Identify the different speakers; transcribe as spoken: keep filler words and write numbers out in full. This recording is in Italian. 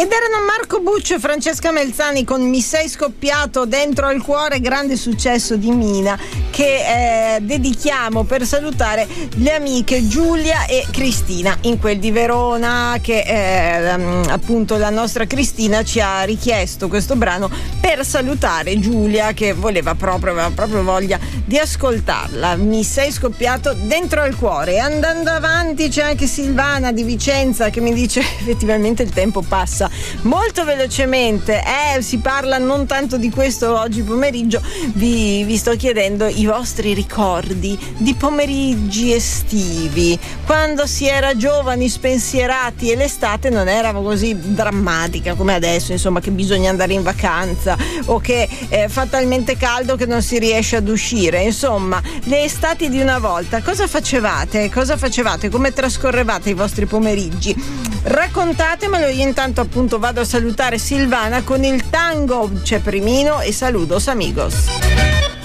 Speaker 1: Ed erano Marco Buccio e Francesca Melzani con Mi sei scoppiato dentro al cuore, grande successo di Mina, che eh, dedichiamo per salutare le amiche Giulia e Cristina in quel di Verona, che eh, appunto la nostra Cristina ci ha richiesto questo brano per salutare Giulia, che voleva proprio, aveva proprio voglia di ascoltarla. Mi sei scoppiato dentro al cuore. E andando avanti c'è anche Silvana di Vicenza che mi dice effettivamente il tempo passa molto velocemente, eh, si parla non tanto di questo oggi pomeriggio. Vi, vi sto chiedendo i vostri ricordi di pomeriggi estivi, quando si era giovani, spensierati e l'estate non era così drammatica come adesso, insomma, che bisogna andare in vacanza o che eh, fa talmente caldo che non si riesce ad uscire. Insomma, le estati di una volta, cosa facevate? Cosa facevate? Come trascorrevate i vostri pomeriggi? Raccontatemelo. Io intanto appunto vado a salutare Silvana con il tango C'è Primino e Saludos Amigos.